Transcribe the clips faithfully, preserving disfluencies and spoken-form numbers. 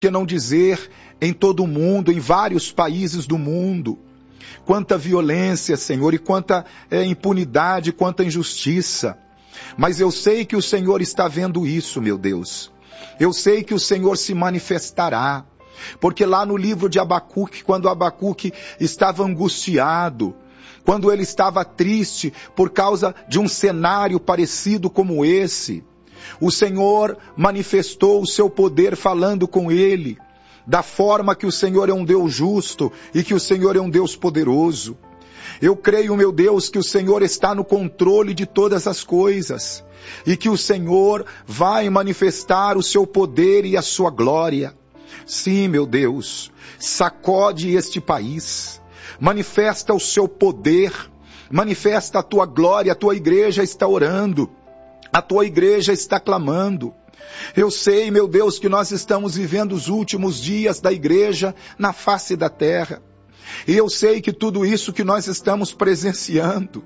que não dizer em todo o mundo, em vários países do mundo. Quanta violência, Senhor, e quanta é, impunidade, quanta injustiça. Mas eu sei que o Senhor está vendo isso, meu Deus. Eu sei que o Senhor se manifestará. Porque lá no livro de Abacuque, quando Abacuque estava angustiado, quando ele estava triste por causa de um cenário parecido como esse, o Senhor manifestou o seu poder falando com ele, da forma que o Senhor é um Deus justo e que o Senhor é um Deus poderoso. Eu creio, meu Deus, que o Senhor está no controle de todas as coisas e que o Senhor vai manifestar o seu poder e a sua glória. Sim, meu Deus, sacode este país, manifesta o seu poder, manifesta a tua glória. A tua igreja está orando, a tua igreja está clamando. Eu sei, meu Deus, que nós estamos vivendo os últimos dias da igreja na face da terra. E eu sei que tudo isso que nós estamos presenciando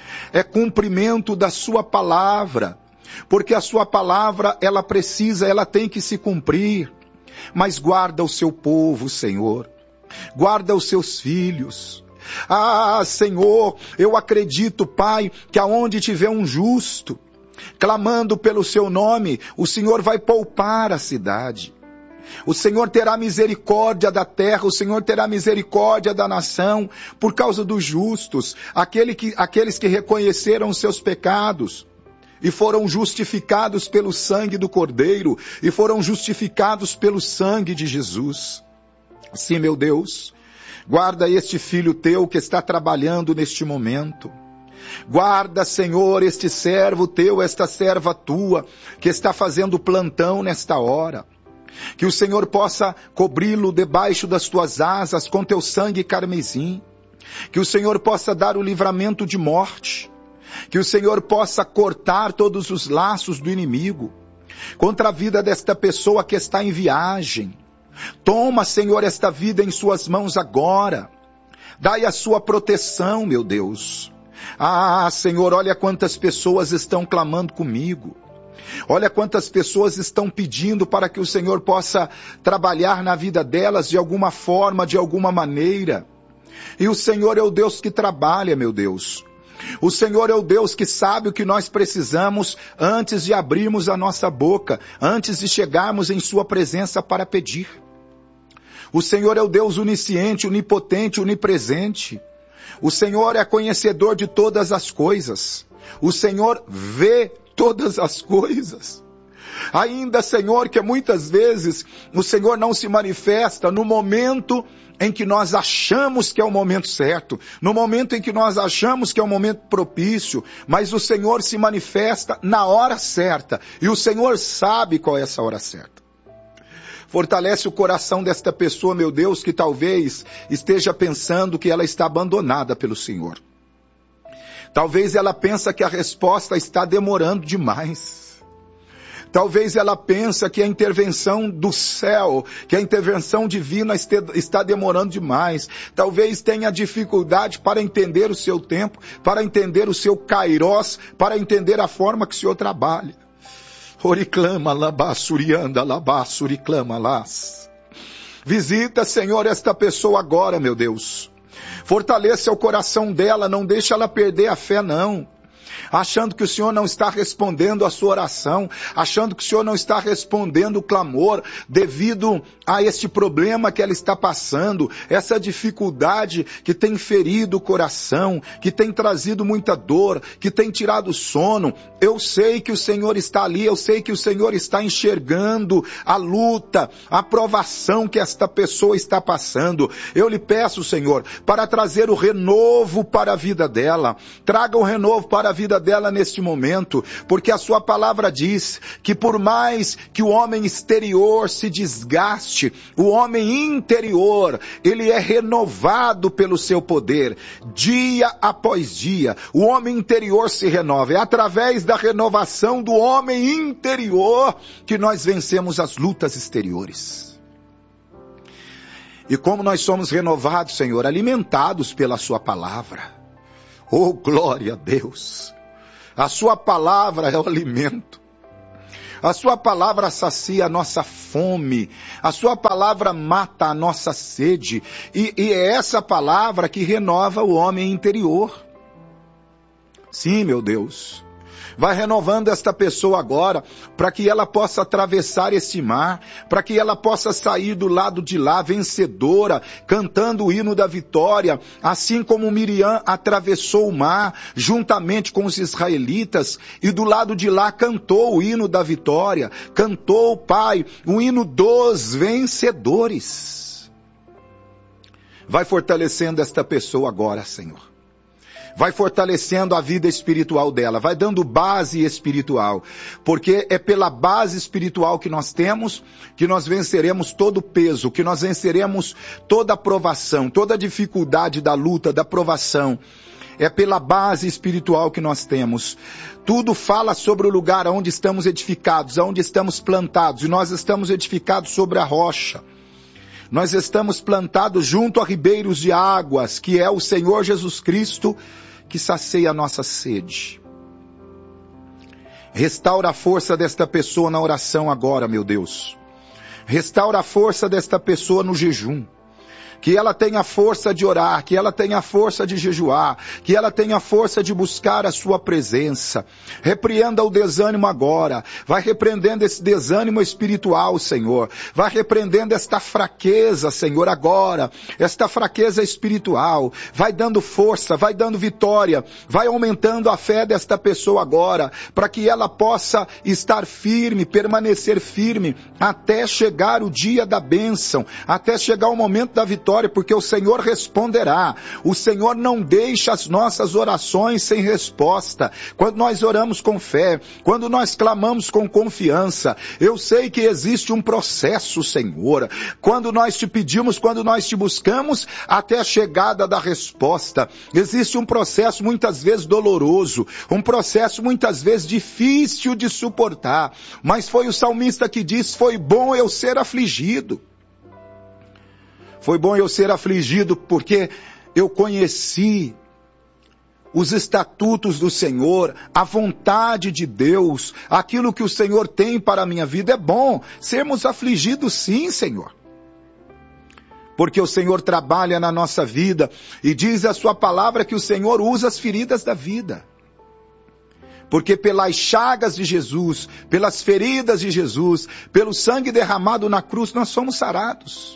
é cumprimento da sua palavra, porque a sua palavra, ela precisa, ela tem que se cumprir. Mas guarda o seu povo, Senhor. Guarda os seus filhos. Ah, Senhor, eu acredito, Pai, que aonde tiver um justo, clamando pelo seu nome, o Senhor vai poupar a cidade. O Senhor terá misericórdia da terra, o Senhor terá misericórdia da nação, por causa dos justos, aquele que, aqueles que reconheceram os seus pecados, e foram justificados pelo sangue do Cordeiro, e foram justificados pelo sangue de Jesus. Sim, meu Deus, guarda este filho teu que está trabalhando neste momento. Guarda, Senhor, este servo teu, esta serva tua, que está fazendo plantão nesta hora. Que o Senhor possa cobri-lo debaixo das tuas asas com teu sangue carmesim. Que o Senhor possa dar o livramento de morte. Que o Senhor possa cortar todos os laços do inimigo contra a vida desta pessoa que está em viagem. Toma, Senhor, esta vida em suas mãos agora. Dai a sua proteção, meu Deus. Ah, Senhor, olha quantas pessoas estão clamando comigo. Olha quantas pessoas estão pedindo para que o Senhor possa trabalhar na vida delas de alguma forma, de alguma maneira. E o Senhor é o Deus que trabalha, meu Deus. O Senhor é o Deus que sabe o que nós precisamos antes de abrirmos a nossa boca, antes de chegarmos em sua presença para pedir. O Senhor é o Deus onisciente, onipotente, onipresente. O Senhor é conhecedor de todas as coisas. O Senhor vê todas as coisas. Ainda, Senhor, que muitas vezes o Senhor não se manifesta no momento em que nós achamos que é o momento certo, no momento em que nós achamos que é o momento propício, mas o Senhor se manifesta na hora certa, e o Senhor sabe qual é essa hora certa. Fortalece o coração desta pessoa, meu Deus, que talvez esteja pensando que ela está abandonada pelo Senhor. Talvez ela pense que a resposta está demorando demais. Talvez ela pense que a intervenção do céu, que a intervenção divina está demorando demais. Talvez tenha dificuldade para entender o seu tempo, para entender o seu kairós, para entender a forma que o Senhor trabalha. Oriclama labá, surianda labá, suriclama las. Visita, Senhor, esta pessoa agora, meu Deus. Fortaleça o coração dela, não deixe ela perder a fé, não. Achando que o Senhor não está respondendo a sua oração, achando que o Senhor não está respondendo o clamor devido a este problema que ela está passando, essa dificuldade que tem ferido o coração, que tem trazido muita dor, que tem tirado o sono. Eu sei que o Senhor está ali, eu sei que o Senhor está enxergando a luta, a provação que esta pessoa está passando. Eu lhe peço, Senhor, para trazer o renovo para a vida dela. Traga o renovo para a vida dela neste momento, porque a sua palavra diz que por mais que o homem exterior se desgaste, o homem interior, ele é renovado pelo seu poder, dia após dia. O homem interior se renova, é através da renovação do homem interior que nós vencemos as lutas exteriores. E como nós somos renovados, Senhor, alimentados pela sua palavra. Oh, glória a Deus! A sua palavra é o alimento. A sua palavra sacia a nossa fome. A sua palavra mata a nossa sede. E, e é essa palavra que renova o homem interior. Sim, meu Deus. Vai renovando esta pessoa agora, para que ela possa atravessar este mar, para que ela possa sair do lado de lá vencedora, cantando o hino da vitória, assim como Miriam atravessou o mar, juntamente com os israelitas, e do lado de lá cantou o hino da vitória, cantou, Pai, o hino dos vencedores. Vai fortalecendo esta pessoa agora, Senhor. Vai fortalecendo a vida espiritual dela, vai dando base espiritual, porque é pela base espiritual que nós temos, que nós venceremos todo o peso, que nós venceremos toda a provação, toda a dificuldade da luta, da provação. É pela base espiritual que nós temos. Tudo fala sobre o lugar onde estamos edificados, onde estamos plantados, e nós estamos edificados sobre a rocha. Nós estamos plantados junto a ribeiros de águas, que é o Senhor Jesus Cristo, que sacia a nossa sede. Restaura a força desta pessoa na oração agora, meu Deus. Restaura a força desta pessoa no jejum. Que ela tenha força de orar, que ela tenha força de jejuar, que ela tenha força de buscar a sua presença. Repreenda o desânimo agora. Vai repreendendo esse desânimo espiritual, Senhor. Vai repreendendo esta fraqueza, Senhor, agora. Esta fraqueza espiritual. Vai dando força, vai dando vitória. Vai aumentando a fé desta pessoa agora, para que ela possa estar firme, permanecer firme, até chegar o dia da bênção, até chegar o momento da vitória. Porque o Senhor responderá. O Senhor não deixa as nossas orações sem resposta. Quando nós oramos com fé, quando nós clamamos com confiança, eu sei que existe um processo, Senhor. Quando nós te pedimos, quando nós te buscamos, até a chegada da resposta. Existe um processo muitas vezes doloroso, um processo muitas vezes difícil de suportar. Mas foi o salmista que disse, foi bom eu ser afligido. Foi bom eu ser afligido porque eu conheci os estatutos do Senhor, a vontade de Deus, aquilo que o Senhor tem para a minha vida. É bom sermos afligidos sim, Senhor. Porque o Senhor trabalha na nossa vida e diz a sua palavra que o Senhor usa as feridas da vida. Porque pelas chagas de Jesus, pelas feridas de Jesus, pelo sangue derramado na cruz, nós somos sarados.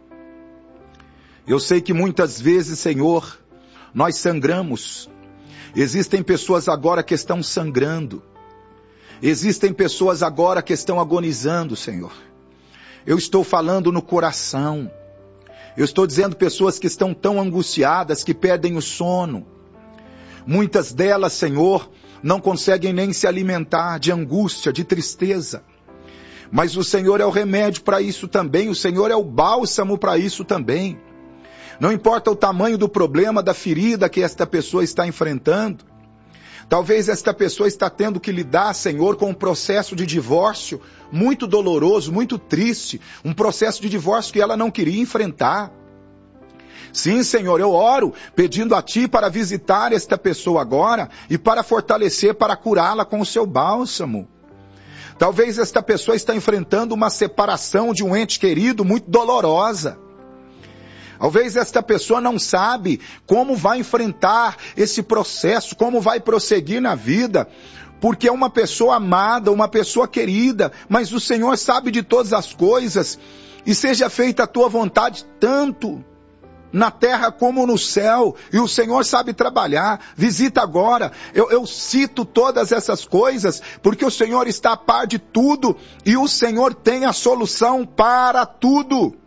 Eu sei que muitas vezes, Senhor, nós sangramos. Existem pessoas agora que estão sangrando. Existem pessoas agora que estão agonizando, Senhor. Eu estou falando no coração. Eu estou dizendo pessoas que estão tão angustiadas que perdem o sono. Muitas delas, Senhor, não conseguem nem se alimentar de angústia, de tristeza. Mas o Senhor é o remédio para isso também. O Senhor é o bálsamo para isso também. Não importa o tamanho do problema, da ferida que esta pessoa está enfrentando. Talvez esta pessoa está tendo que lidar, Senhor, com um processo de divórcio muito doloroso, muito triste. Um processo de divórcio que ela não queria enfrentar. Sim, Senhor, eu oro pedindo a Ti para visitar esta pessoa agora e para fortalecer, para curá-la com o Seu bálsamo. Talvez esta pessoa está enfrentando uma separação de um ente querido muito dolorosa. Talvez esta pessoa não sabe como vai enfrentar esse processo, como vai prosseguir na vida, porque é uma pessoa amada, uma pessoa querida, mas o Senhor sabe de todas as coisas, e seja feita a Tua vontade tanto na terra como no céu, e o Senhor sabe trabalhar. Visita agora. Eu, eu cito todas essas coisas, porque o Senhor está a par de tudo, e o Senhor tem a solução para tudo.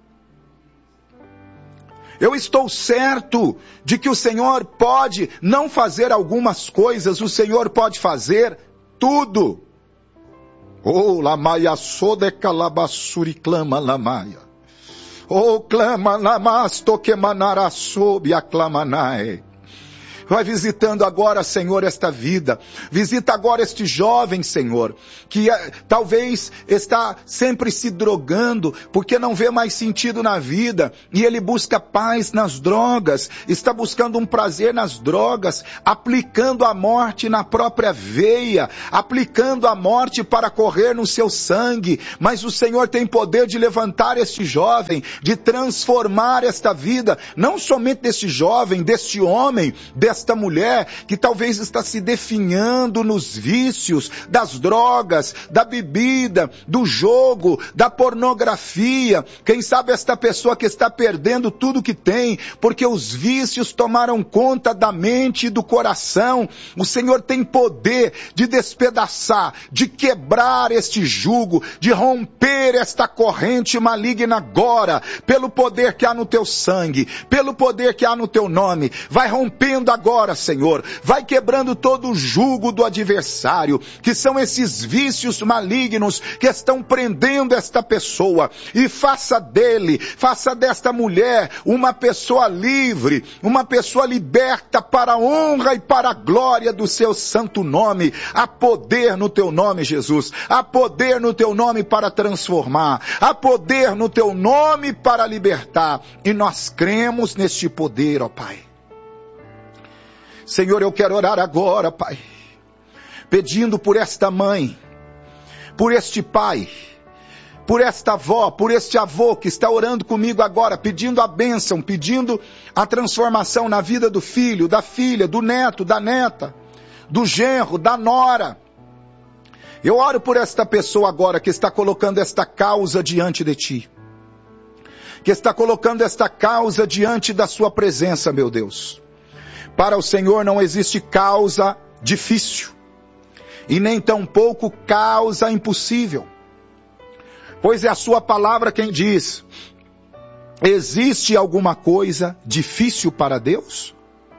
Eu estou certo de que o Senhor pode não fazer algumas coisas, o Senhor pode fazer tudo. Oh, lamaia sode calabassuri clama lamaia. Oh, clama lamasto que manara sob aclamanai. Vai visitando agora, Senhor, esta vida. Visita agora este jovem, Senhor, que é, talvez está sempre se drogando, porque não vê mais sentido na vida, e ele busca paz nas drogas, está buscando um prazer nas drogas, aplicando a morte na própria veia, aplicando a morte para correr no seu sangue. Mas o Senhor tem poder de levantar este jovem, de transformar esta vida, não somente deste jovem, deste homem, desta esta mulher que talvez está se definhando nos vícios das drogas, da bebida, do jogo, da pornografia. Quem sabe esta pessoa que está perdendo tudo que tem, porque os vícios tomaram conta da mente e do coração. O Senhor tem poder de despedaçar, de quebrar este jugo, de romper esta corrente maligna agora, pelo poder que há no teu sangue, pelo poder que há no teu nome. Vai rompendo agora, Senhor, vai quebrando todo o jugo do adversário, que são esses vícios malignos que estão prendendo esta pessoa, e faça dele, faça desta mulher uma pessoa livre, uma pessoa liberta para a honra e para a glória do seu santo nome. Há poder no teu nome, Jesus, há poder no teu nome para transformar, há poder no teu nome para libertar, e nós cremos neste poder, ó Pai. Senhor, eu quero orar agora, Pai, pedindo por esta mãe, por este pai, por esta avó, por este avô que está orando comigo agora, pedindo a bênção, pedindo a transformação na vida do filho, da filha, do neto, da neta, do genro, da nora. Eu oro por esta pessoa agora que está colocando esta causa diante de Ti, que está colocando esta causa diante da Sua presença, meu Deus. Para o Senhor não existe causa difícil, e nem tampouco causa impossível, pois é a sua palavra quem diz: existe alguma coisa difícil para Deus?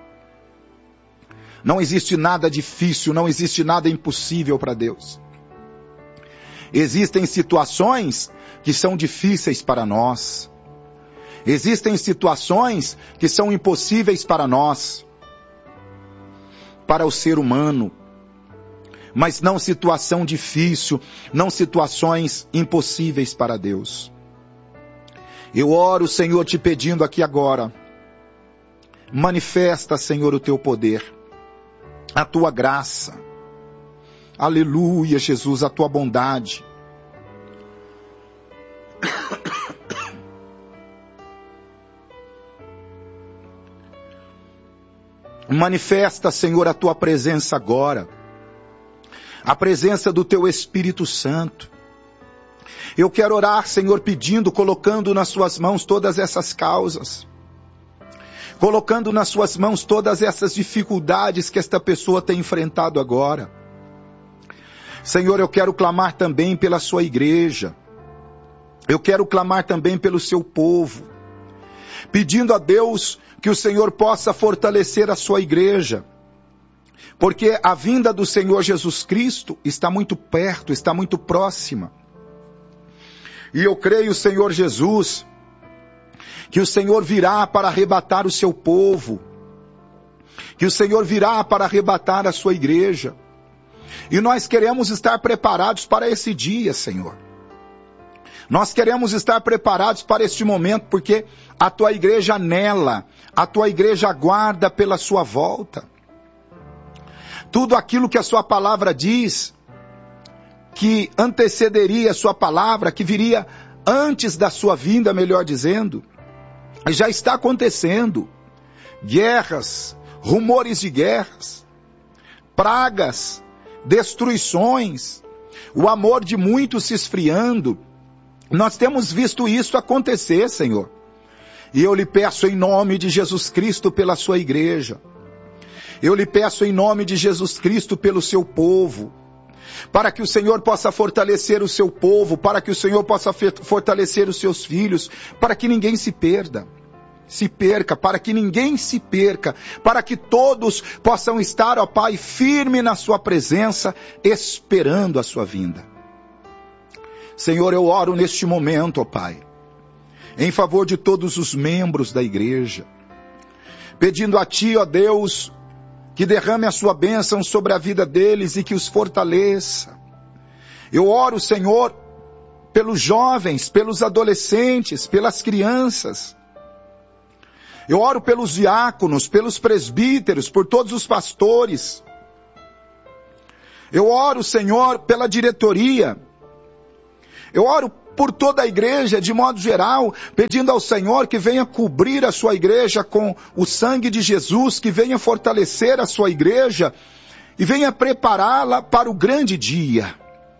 Não existe nada difícil, não existe nada impossível para Deus. Existem situações que são difíceis para nós, existem situações que são impossíveis para nós, para o ser humano, mas não situação difícil, não situações impossíveis para Deus. Eu oro, Senhor, te pedindo aqui agora, manifesta, Senhor, o teu poder, a tua graça, aleluia, Jesus, a tua bondade. Manifesta, Senhor, a tua presença agora, a presença do teu Espírito Santo. Eu quero orar, Senhor, pedindo, colocando nas suas mãos todas essas causas, colocando nas suas mãos todas essas dificuldades que esta pessoa tem enfrentado agora. Senhor, eu quero clamar também pela sua igreja, eu quero clamar também pelo seu povo, pedindo a Deus que o Senhor possa fortalecer a sua igreja, porque a vinda do Senhor Jesus Cristo está muito perto, está muito próxima. E eu creio, Senhor Jesus, que o Senhor virá para arrebatar o seu povo, que o Senhor virá para arrebatar a sua igreja. E nós queremos estar preparados para esse dia, Senhor. Nós queremos estar preparados para este momento, porque a tua igreja anela, a tua igreja aguarda pela sua volta. Tudo aquilo que a sua palavra diz, que antecederia a sua palavra, que viria antes da sua vinda, melhor dizendo, já está acontecendo. Guerras, rumores de guerras, pragas, destruições, o amor de muitos se esfriando. Nós temos visto isso acontecer, Senhor. E eu lhe peço em nome de Jesus Cristo pela sua igreja. Eu lhe peço em nome de Jesus Cristo pelo seu povo, para que o Senhor possa fortalecer o seu povo, para que o Senhor possa fortalecer os seus filhos, para que ninguém se perda, se perca, para que ninguém se perca, para que todos possam estar, ó Pai, firme na sua presença, esperando a sua vinda. Senhor, eu oro neste momento, ó Pai, em favor de todos os membros da igreja, pedindo a Ti, ó Deus, que derrame a sua bênção sobre a vida deles e que os fortaleça. Eu oro, Senhor, pelos jovens, pelos adolescentes, pelas crianças. Eu oro pelos diáconos, pelos presbíteros, por todos os pastores. Eu oro, Senhor, pela diretoria. Eu oro por toda a igreja, de modo geral, pedindo ao Senhor que venha cobrir a sua igreja com o sangue de Jesus, que venha fortalecer a sua igreja e venha prepará-la para o grande dia,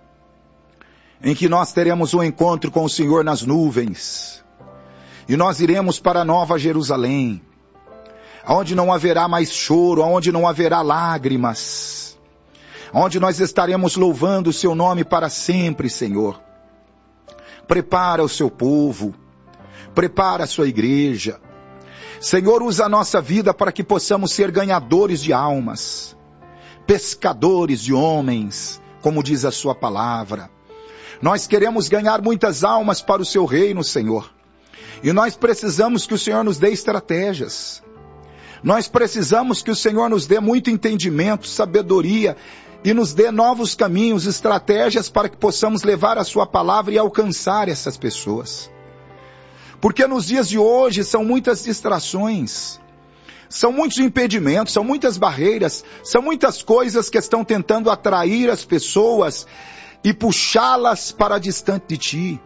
em que nós teremos um encontro com o Senhor nas nuvens, e nós iremos para a Nova Jerusalém, onde não haverá mais choro, onde não haverá lágrimas, onde nós estaremos louvando o seu nome para sempre, Senhor. Prepara o seu povo, prepara a sua igreja. Senhor, usa a nossa vida para que possamos ser ganhadores de almas, pescadores de homens, como diz a sua palavra. Nós queremos ganhar muitas almas para o seu reino, Senhor. E nós precisamos que o Senhor nos dê estratégias. Nós precisamos que o Senhor nos dê muito entendimento, sabedoria, e nos dê novos caminhos, estratégias para que possamos levar a sua palavra e alcançar essas pessoas. Porque nos dias de hoje são muitas distrações, são muitos impedimentos, são muitas barreiras, são muitas coisas que estão tentando atrair as pessoas e puxá-las para distante de ti.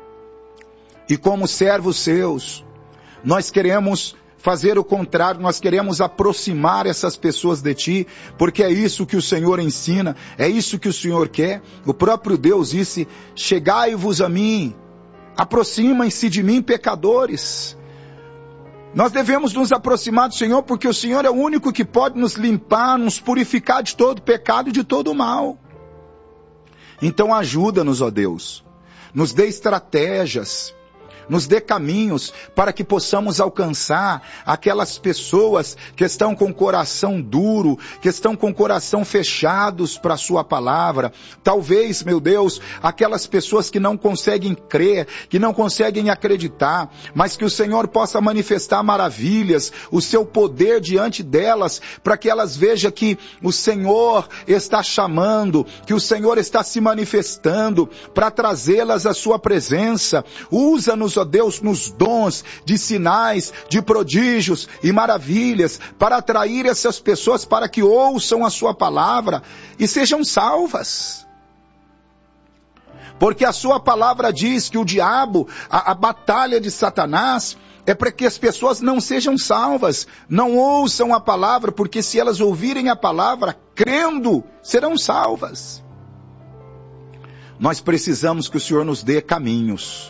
E como servos seus, nós queremos fazer o contrário, nós queremos aproximar essas pessoas de ti, porque é isso que o Senhor ensina, é isso que o Senhor quer. O próprio Deus disse, chegai-vos a mim, aproximem-se de mim, pecadores. Nós devemos nos aproximar do Senhor, porque o Senhor é o único que pode nos limpar, nos purificar de todo pecado e de todo mal. Então ajuda-nos, ó Deus, nos dê estratégias, nos dê caminhos para que possamos alcançar aquelas pessoas que estão com o coração duro, que estão com o coração fechados para a sua palavra. Talvez, meu Deus, aquelas pessoas que não conseguem crer, que não conseguem acreditar, mas que o Senhor possa manifestar maravilhas, o seu poder diante delas, para que elas vejam que o Senhor está chamando, que o Senhor está se manifestando para trazê-las à sua presença. Usa-nos, ó Deus, nos dons de sinais, de prodígios e maravilhas, para atrair essas pessoas para que ouçam a sua palavra e sejam salvas. Porque a sua palavra diz que o diabo, a, a batalha de Satanás, é para que as pessoas não sejam salvas, não ouçam a palavra, porque se elas ouvirem a palavra, crendo, serão salvas. Nós precisamos que o Senhor nos dê caminhos.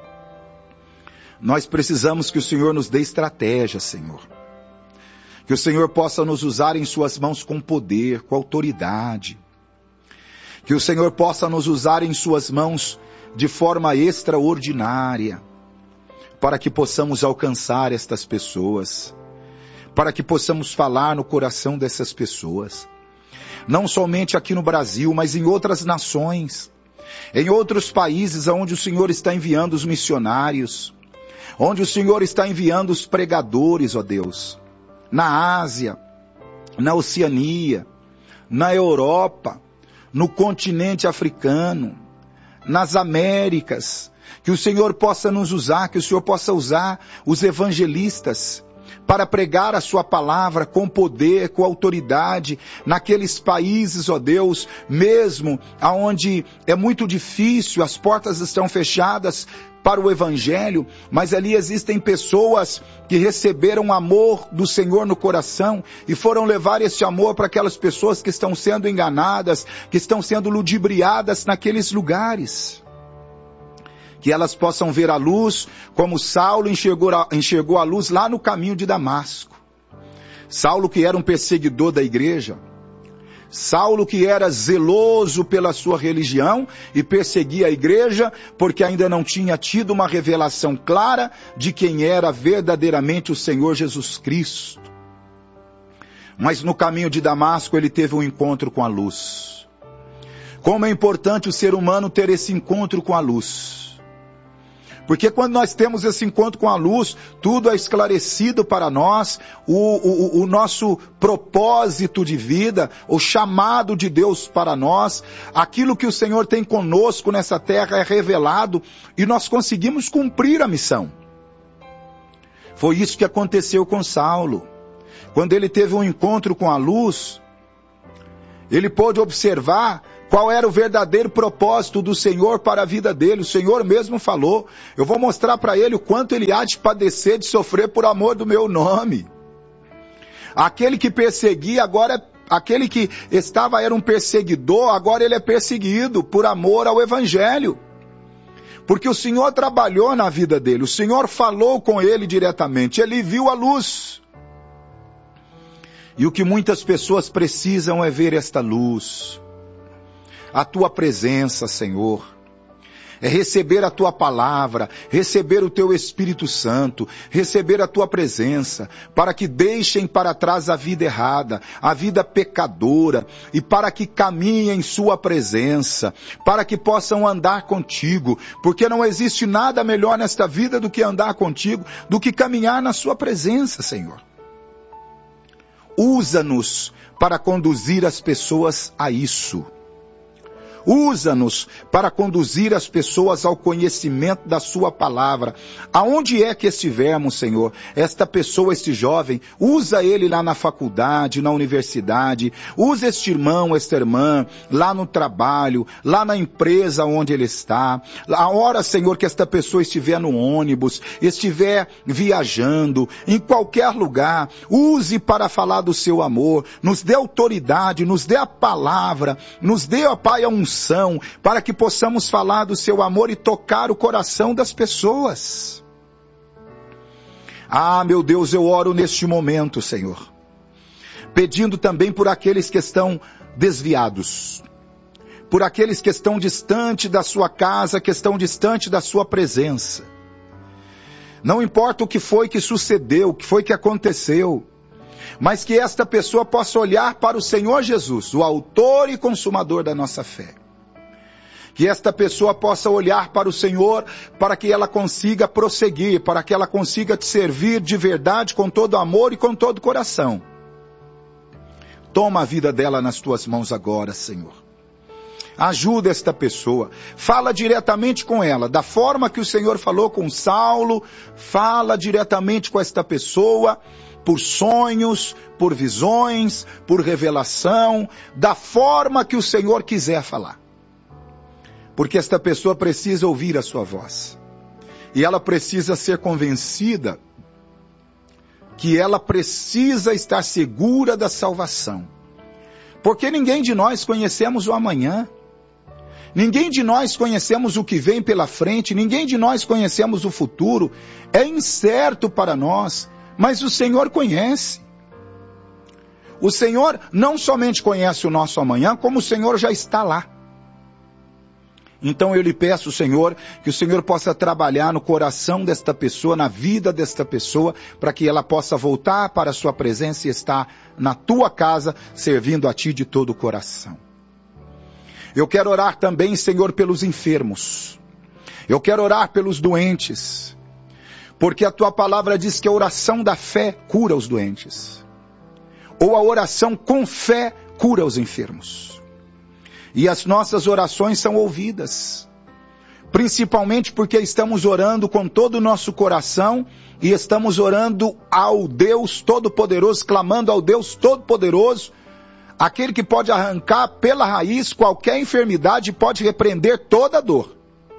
Nós precisamos que o Senhor nos dê estratégia, Senhor. Que o Senhor possa nos usar em suas mãos com poder, com autoridade. Que o Senhor possa nos usar em suas mãos de forma extraordinária, para que possamos alcançar estas pessoas, para que possamos falar no coração dessas pessoas. Não somente aqui no Brasil, mas em outras nações, em outros países onde o Senhor está enviando os missionários, onde o Senhor está enviando os pregadores, ó Deus, na Ásia, na Oceania, na Europa, no continente africano, nas Américas, que o Senhor possa nos usar, que o Senhor possa usar os evangelistas para pregar a sua palavra com poder, com autoridade, naqueles países, ó Deus, mesmo aonde é muito difícil, as portas estão fechadas para o evangelho, mas ali existem pessoas que receberam o amor do Senhor no coração e foram levar esse amor para aquelas pessoas que estão sendo enganadas, que estão sendo ludibriadas naqueles lugares. Que elas possam ver a luz, como Saulo enxergou a, enxergou a luz lá no caminho de Damasco. Saulo, que era um perseguidor da igreja, Saulo, que era zeloso pela sua religião e perseguia a igreja porque ainda não tinha tido uma revelação clara de quem era verdadeiramente o Senhor Jesus Cristo. Mas no caminho de Damasco ele teve um encontro com a luz. Como é importante o ser humano ter esse encontro com a luz. Porque quando nós temos esse encontro com a luz, tudo é esclarecido para nós, o, o, o nosso propósito de vida, o chamado de Deus para nós, aquilo que o Senhor tem conosco nessa terra é revelado e nós conseguimos cumprir a missão. Foi isso que aconteceu com Saulo. Quando ele teve um encontro com a luz, ele pôde observar qual era o verdadeiro propósito do Senhor para a vida dele. O Senhor mesmo falou: eu vou mostrar para ele o quanto ele há de padecer, de sofrer por amor do meu nome. Aquele que perseguia agora, aquele que estava era um perseguidor, agora ele é perseguido por amor ao Evangelho. Porque o Senhor trabalhou na vida dele, o Senhor falou com ele diretamente, ele viu a luz. E o que muitas pessoas precisam é ver esta luz. A tua presença, Senhor, é receber a tua palavra, receber o teu Espírito Santo, receber a tua presença, para que deixem para trás a vida errada, a vida pecadora, e para que caminhem em sua presença, para que possam andar contigo, porque não existe nada melhor nesta vida do que andar contigo, do que caminhar na sua presença, Senhor. Usa-nos para conduzir as pessoas a isso. Usa-nos para conduzir as pessoas ao conhecimento da sua palavra. Aonde é que estivermos, Senhor, esta pessoa, este jovem, usa ele lá na faculdade, na universidade, usa este irmão, esta irmã, lá no trabalho, lá na empresa onde ele está. A hora, Senhor, que esta pessoa estiver no ônibus, estiver viajando, em qualquer lugar, use para falar do seu amor, nos dê autoridade, nos dê a palavra, nos dê, ó Pai, a unção, para que possamos falar do seu amor e tocar o coração das pessoas. Ah, meu Deus, eu oro neste momento, Senhor, pedindo também por aqueles que estão desviados, por aqueles que estão distante da sua casa, que estão distante da sua presença. Não importa o que foi que sucedeu, o que foi que aconteceu, mas que esta pessoa possa olhar para o Senhor Jesus, o autor e consumador da nossa fé. Que esta pessoa possa olhar para o Senhor, para que ela consiga prosseguir, para que ela consiga te servir de verdade, com todo amor e com todo coração. Toma a vida dela nas tuas mãos agora, Senhor. Ajuda esta pessoa, fala diretamente com ela, da forma que o Senhor falou com Saulo, fala diretamente com esta pessoa, por sonhos, por visões, por revelação, da forma que o Senhor quiser falar. Porque esta pessoa precisa ouvir a sua voz. E ela precisa ser convencida que ela precisa estar segura da salvação. Porque ninguém de nós conhecemos o amanhã. Ninguém de nós conhecemos o que vem pela frente. Ninguém de nós conhecemos o futuro. É incerto para nós. Mas o Senhor conhece. O Senhor não somente conhece o nosso amanhã, como o Senhor já está lá. Então eu lhe peço, Senhor, que o Senhor possa trabalhar no coração desta pessoa, na vida desta pessoa, para que ela possa voltar para a sua presença e estar na tua casa, servindo a ti de todo o coração. Eu quero orar também, Senhor, pelos enfermos. Eu quero orar pelos doentes. Porque a tua palavra diz que a oração da fé cura os doentes. Ou a oração com fé cura os enfermos. E as nossas orações são ouvidas. Principalmente porque estamos orando com todo o nosso coração e estamos orando ao Deus Todo-Poderoso, clamando ao Deus Todo-Poderoso, aquele que pode arrancar pela raiz qualquer enfermidade e pode repreender toda dor.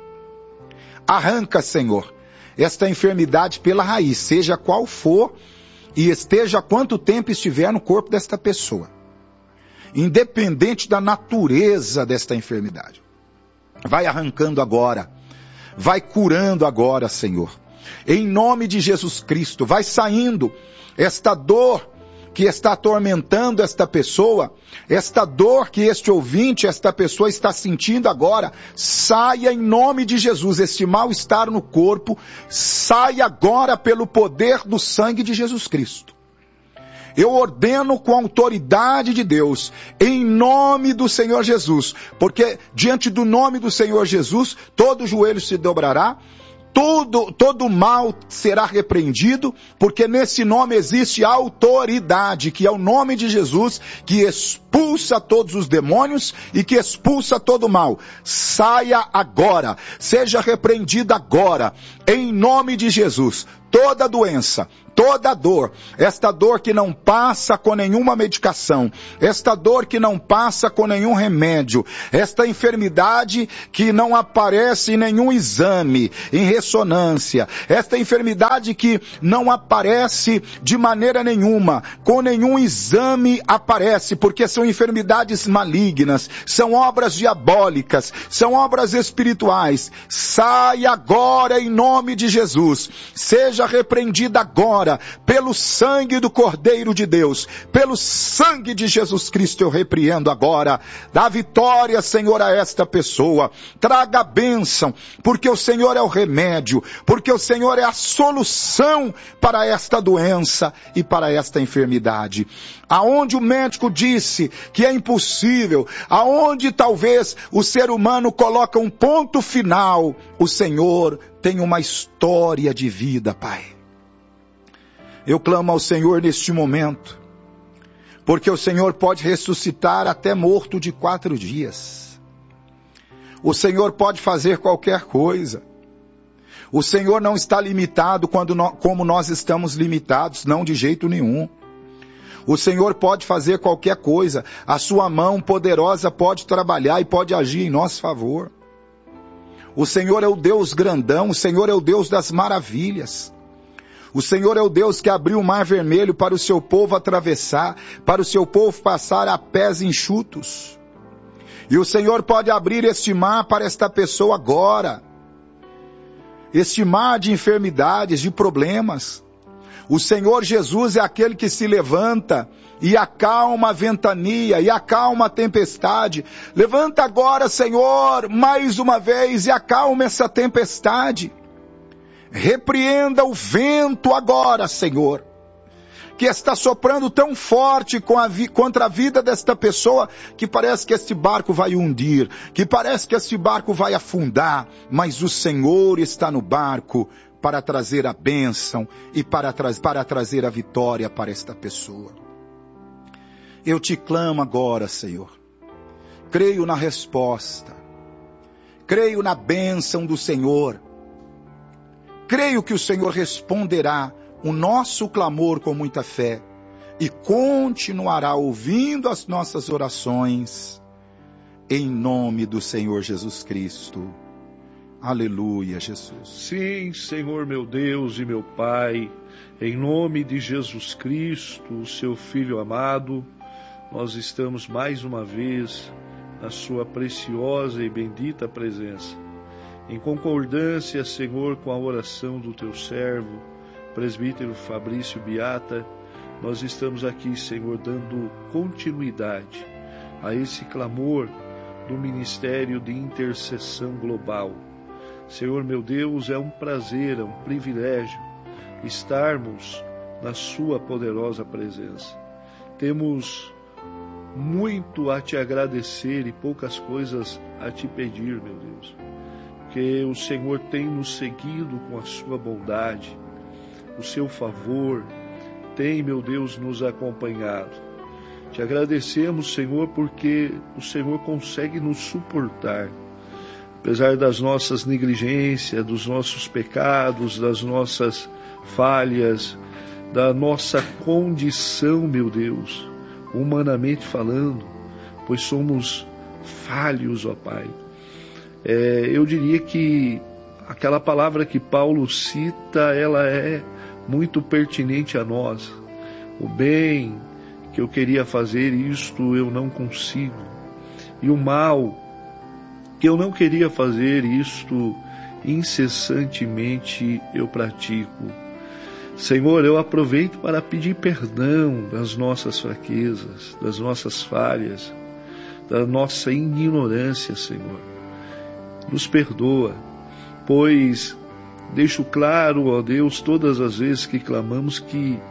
Arranca, Senhor, esta enfermidade pela raiz, seja qual for, e esteja quanto tempo estiver no corpo desta pessoa. Independente da natureza desta enfermidade. Vai arrancando agora. Vai curando agora, Senhor. Em nome de Jesus Cristo, vai saindo esta dor que está atormentando esta pessoa, esta dor que este ouvinte, esta pessoa está sentindo agora, saia em nome de Jesus, este mal-estar no corpo, saia agora pelo poder do sangue de Jesus Cristo. Eu ordeno com a autoridade de Deus, em nome do Senhor Jesus, porque diante do nome do Senhor Jesus, todo joelho se dobrará, Todo, todo mal será repreendido, porque nesse nome existe autoridade, que é o nome de Jesus, que expulsa todos os demônios e que expulsa todo o mal. Saia agora, seja repreendida agora, em nome de Jesus. Toda doença, toda dor, esta dor que não passa com nenhuma medicação, esta dor que não passa com nenhum remédio, esta enfermidade que não aparece em nenhum exame, em ressonância, esta enfermidade que não aparece de maneira nenhuma, com nenhum exame aparece, porque são enfermidades malignas, são obras diabólicas, são obras espirituais. Sai agora em nome de Jesus, seja repreendida agora, pelo sangue do Cordeiro de Deus, pelo sangue de Jesus Cristo eu repreendo agora. Dá vitória, Senhor, a esta pessoa, traga a bênção, porque o Senhor é o remédio, porque o Senhor é a solução para esta doença e para esta enfermidade. Aonde o médico disse que é impossível, aonde talvez o ser humano coloca um ponto final, o Senhor tem uma história de vida, Pai. Eu clamo ao Senhor neste momento, porque o Senhor pode ressuscitar até morto de quatro dias. O Senhor pode fazer qualquer coisa. O Senhor não está limitado quando nós, como nós estamos limitados, não de jeito nenhum. O Senhor pode fazer qualquer coisa. A sua mão poderosa pode trabalhar e pode agir em nosso favor. O Senhor é o Deus grandão, o Senhor é o Deus das maravilhas. O Senhor é o Deus que abriu o mar vermelho para o seu povo atravessar, para o seu povo passar a pés enxutos. E o Senhor pode abrir este mar para esta pessoa agora. Este mar de enfermidades, de problemas. O Senhor Jesus é aquele que se levanta e acalma a ventania, e acalma a tempestade. Levanta agora, Senhor, mais uma vez e acalma essa tempestade. Repreenda o vento agora, Senhor, que está soprando tão forte com a vi- contra a vida desta pessoa, que parece que este barco vai hundir, que parece que este barco vai afundar, mas o Senhor está no barco para trazer a bênção e para, tra- para trazer a vitória para esta pessoa. Eu te clamo agora, Senhor. Creio na resposta. Creio na bênção do Senhor. Creio que o Senhor responderá o nosso clamor com muita fé e continuará ouvindo as nossas orações em nome do Senhor Jesus Cristo. Aleluia, Jesus. Sim, Senhor meu Deus e meu Pai, em nome de Jesus Cristo, o seu Filho amado, nós estamos mais uma vez na sua preciosa e bendita presença. Em concordância, Senhor, com a oração do teu servo, presbítero Fabrício Beata, nós estamos aqui, Senhor, dando continuidade a esse clamor do Ministério de Intercessão Global. Senhor, meu Deus, é um prazer, é um privilégio estarmos na sua poderosa presença. Temos muito a te agradecer e poucas coisas a te pedir, meu Deus. Porque o Senhor tem nos seguido com a sua bondade, o seu favor, tem, meu Deus, nos acompanhado. Te agradecemos, Senhor, porque o Senhor consegue nos suportar, apesar das nossas negligências, dos nossos pecados, das nossas falhas, da nossa condição, meu Deus, humanamente falando, pois somos falhos, ó Pai. É, eu diria que aquela palavra que Paulo cita, ela é muito pertinente a nós. O bem que eu queria fazer, isto eu não consigo. E o mal que eu não queria fazer, isto incessantemente eu pratico. Senhor, eu aproveito para pedir perdão das nossas fraquezas, das nossas falhas, da nossa ignorância, Senhor. Nos perdoa, pois deixo claro, ó Deus, todas as vezes que clamamos que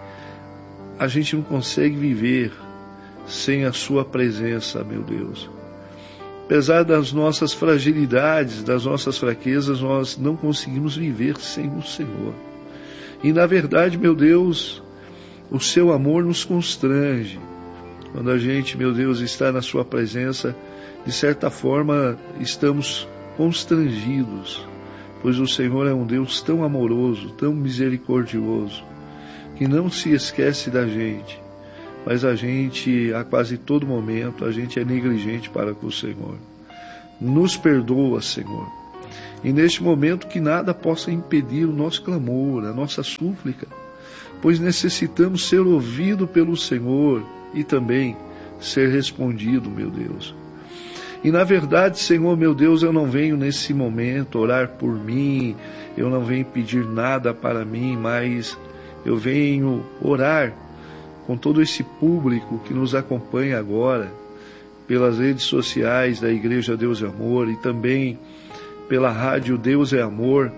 a gente não consegue viver sem a sua presença, meu Deus. Apesar das nossas fragilidades, das nossas fraquezas, nós não conseguimos viver sem o Senhor. E na verdade, meu Deus, o seu amor nos constrange. Quando a gente, meu Deus, está na sua presença, de certa forma estamos constrangidos, pois o Senhor é um Deus tão amoroso, tão misericordioso, que não se esquece da gente. Mas a gente, a quase todo momento, a gente é negligente para com o Senhor. Nos perdoa, Senhor. E neste momento que nada possa impedir o nosso clamor, a nossa súplica, pois necessitamos ser ouvido pelo Senhor e também ser respondido, meu Deus. E na verdade, Senhor, meu Deus, eu não venho nesse momento orar por mim, eu não venho pedir nada para mim, mas eu venho orar com todo esse público que nos acompanha agora, pelas redes sociais da Igreja Deus é Amor e também pela rádio Deus é Amor.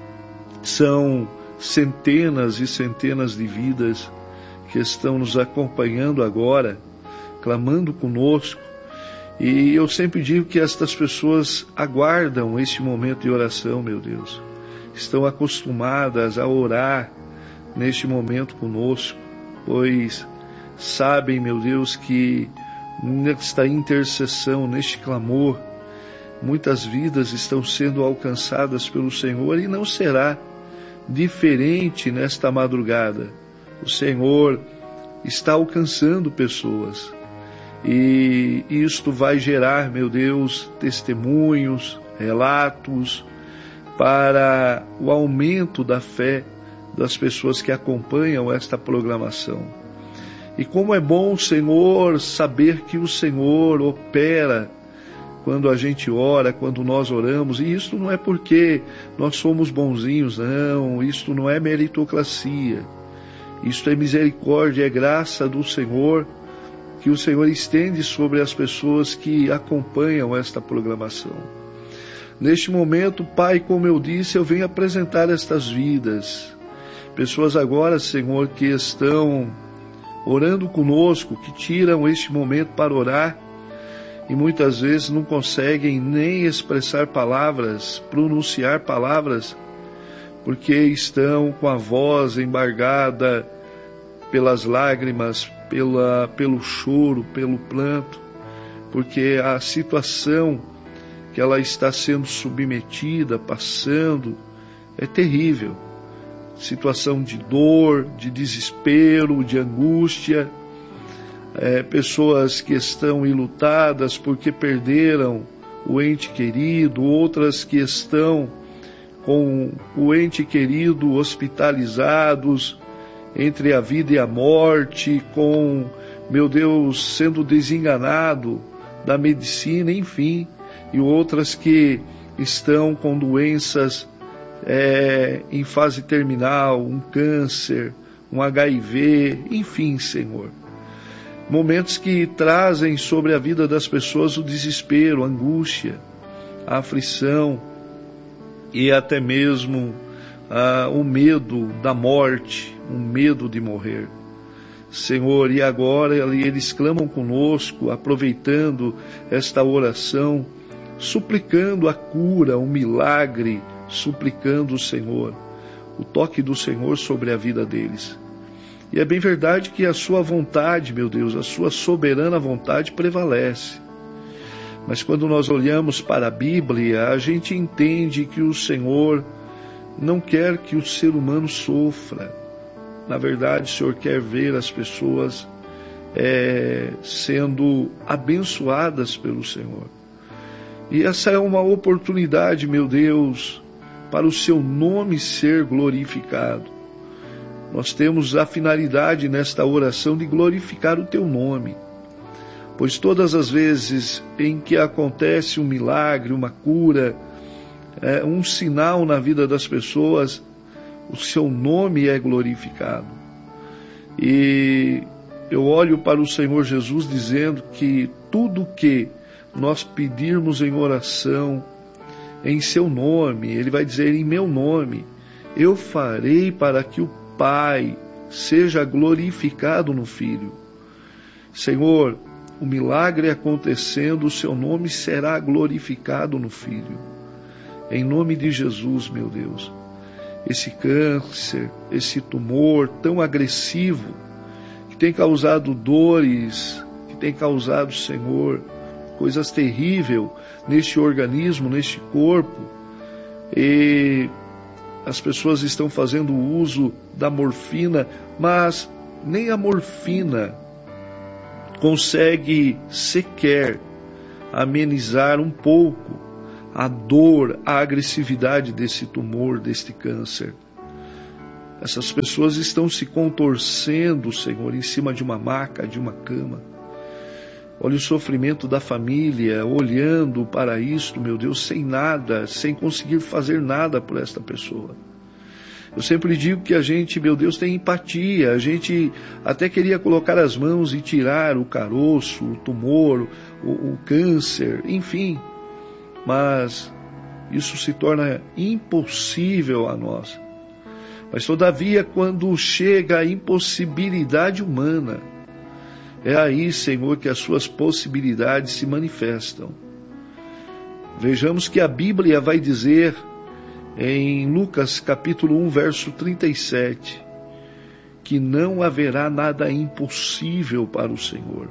São centenas e centenas de vidas que estão nos acompanhando agora, clamando conosco. E eu sempre digo que estas pessoas aguardam este momento de oração, meu Deus. Estão acostumadas a orar neste momento conosco, pois sabem, meu Deus, que nesta intercessão, neste clamor, muitas vidas estão sendo alcançadas pelo Senhor e não será diferente nesta madrugada. O Senhor está alcançando pessoas e isto vai gerar, meu Deus, testemunhos, relatos para o aumento da fé das pessoas que acompanham esta programação. E como é bom, Senhor, saber que o Senhor opera quando a gente ora, quando nós oramos, e isso não é porque nós somos bonzinhos, não, isto não é meritocracia, isto é misericórdia, é graça do Senhor, que o Senhor estende sobre as pessoas que acompanham esta programação. Neste momento, Pai, como eu disse, eu venho apresentar estas vidas, pessoas agora, Senhor, que estão orando conosco, que tiram este momento para orar e muitas vezes não conseguem nem expressar palavras, pronunciar palavras, porque estão com a voz embargada pelas lágrimas, pela, pelo choro, pelo planto, porque a situação que ela está sendo submetida, passando, é terrível. Situação de dor, de desespero, de angústia, é, pessoas que estão enlutadas porque perderam o ente querido, outras que estão com o ente querido hospitalizados entre a vida e a morte, com, meu Deus, sendo desenganado da medicina, enfim, e outras que estão com doenças É, em fase terminal, um câncer, um H I V, enfim, Senhor. Momentos que trazem sobre a vida das pessoas o desespero, a angústia, a aflição e até mesmo ah, o medo da morte, o medo de morrer. Senhor, e agora eles clamam conosco, aproveitando esta oração, suplicando a cura, o milagre, suplicando o Senhor, o toque do Senhor sobre a vida deles. E é bem verdade que a sua vontade, meu Deus, a sua soberana vontade prevalece. Mas quando nós olhamos para a Bíblia, a gente entende que o Senhor não quer que o ser humano sofra. Na verdade, o Senhor quer ver as pessoas é, sendo abençoadas pelo Senhor. E essa é uma oportunidade, meu Deus, para o seu nome ser glorificado. Nós temos a finalidade nesta oração de glorificar o teu nome, pois todas as vezes em que acontece um milagre, uma cura, é, um sinal na vida das pessoas, o seu nome é glorificado. E eu olho para o Senhor Jesus dizendo que tudo que nós pedirmos em oração, em seu nome, ele vai dizer em meu nome, eu farei para que o Pai seja glorificado no Filho. Senhor, o milagre acontecendo, o seu nome será glorificado no filho. Em nome de Jesus, meu Deus. Esse câncer, esse tumor tão agressivo, que tem causado dores, que tem causado, Senhor, coisas terríveis neste organismo, neste corpo, e as pessoas estão fazendo uso da morfina, mas nem a morfina consegue sequer amenizar um pouco a dor, a agressividade desse tumor, deste câncer. Essas pessoas estão se contorcendo, Senhor, em cima de uma maca, de uma cama. Olha o sofrimento da família, olhando para isto, meu Deus, sem nada, sem conseguir fazer nada por esta pessoa. Eu sempre digo que a gente, meu Deus, tem empatia. A gente até queria colocar as mãos e tirar o caroço, o tumor, o, o câncer, enfim. Mas isso se torna impossível a nós. Mas todavia, quando chega a impossibilidade humana, é aí, Senhor, que as suas possibilidades se manifestam. Vejamos que a Bíblia vai dizer em Lucas capítulo um, verso trinta e sete, que não haverá nada impossível para o Senhor.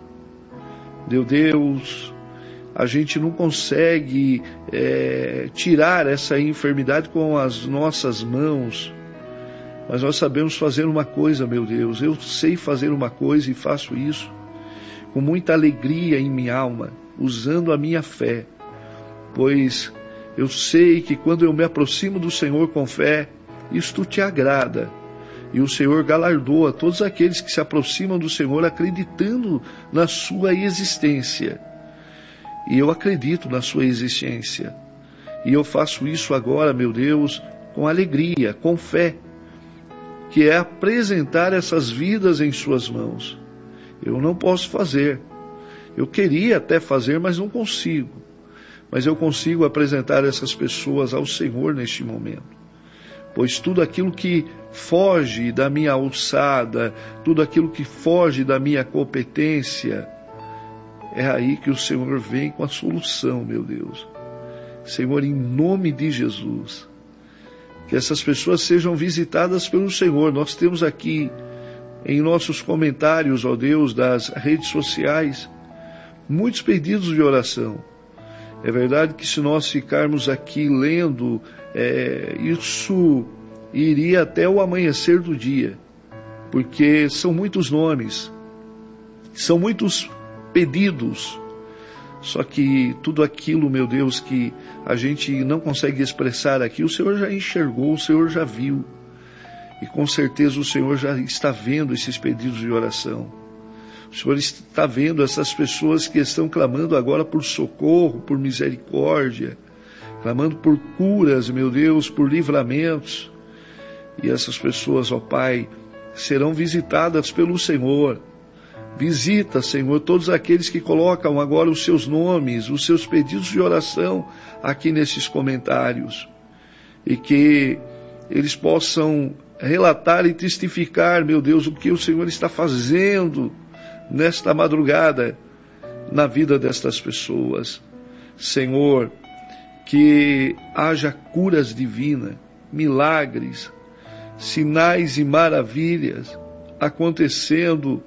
Meu Deus, a gente não consegue é, tirar essa enfermidade com as nossas mãos, mas nós sabemos fazer uma coisa, meu Deus. Eu sei fazer uma coisa e faço isso com muita alegria em minha alma, usando a minha fé, pois eu sei que quando eu me aproximo do Senhor com fé, isto te agrada. E o Senhor galardoa todos aqueles que se aproximam do Senhor acreditando na sua existência. E eu acredito na sua existência. E eu faço isso agora, meu Deus, com alegria, com fé, que é apresentar essas vidas em suas mãos. Eu não posso fazer. Eu queria até fazer, mas não consigo. Mas eu consigo apresentar essas pessoas ao Senhor neste momento. Pois tudo aquilo que foge da minha alçada, tudo aquilo que foge da minha competência, é aí que o Senhor vem com a solução, meu Deus. Senhor, em nome de Jesus, que essas pessoas sejam visitadas pelo Senhor. Nós temos aqui em nossos comentários, ó Deus, das redes sociais, muitos pedidos de oração. É verdade que se nós ficarmos aqui lendo, é, isso iria até o amanhecer do dia, porque são muitos nomes, são muitos pedidos, só que tudo aquilo, meu Deus, que a gente não consegue expressar aqui, o Senhor já enxergou, o Senhor já viu, e com certeza o Senhor já está vendo esses pedidos de oração. O Senhor está vendo essas pessoas que estão clamando agora por socorro, por misericórdia, clamando por curas, meu Deus, por livramentos. E essas pessoas, ó Pai, serão visitadas pelo Senhor. Visita, Senhor, todos aqueles que colocam agora os seus nomes, os seus pedidos de oração aqui nesses comentários. E que eles possam relatar e testificar, meu Deus, o que o Senhor está fazendo nesta madrugada na vida destas pessoas. Senhor, que haja curas divinas, milagres, sinais e maravilhas acontecendo